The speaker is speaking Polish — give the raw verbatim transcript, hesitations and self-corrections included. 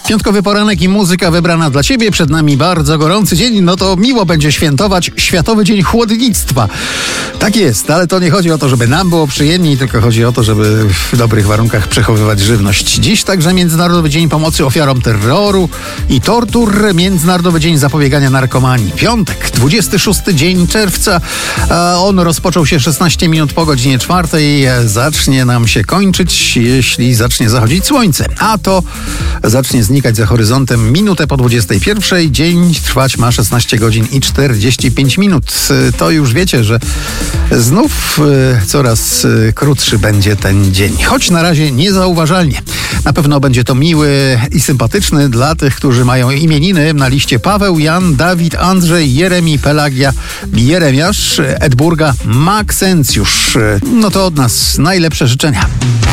Piątkowy poranek i muzyka wybrana dla Ciebie. Przed nami bardzo gorący dzień, no to miło będzie świętować Światowy Dzień Chłodnictwa. Tak jest, ale to nie chodzi o to, żeby nam było przyjemniej, tylko chodzi o to, żeby w dobrych warunkach przechowywać żywność. Dziś także Międzynarodowy Dzień Pomocy Ofiarom Terroru i Tortur, Międzynarodowy Dzień Zapobiegania Narkomanii. Piątek, dwudziesty szósty dzień czerwca, a on rozpoczął się szesnaście minut po godzinie czwartej. Zacznie nam się kończyć, jeśli zacznie zachodzić słońce, a to zacznie znikać za horyzontem minutę po dwudziestej pierwszej. Dzień trwać ma szesnaście godzin i czterdzieści pięć minut. To już wiecie, że znów coraz krótszy będzie ten dzień. Choć na razie niezauważalnie. Na pewno będzie to miły i sympatyczny dla tych, którzy mają imieniny na liście: Paweł, Jan, Dawid, Andrzej, Jeremi, Pelagia, Jeremiasz, Edburga, Maksencjusz. No to od nas najlepsze życzenia.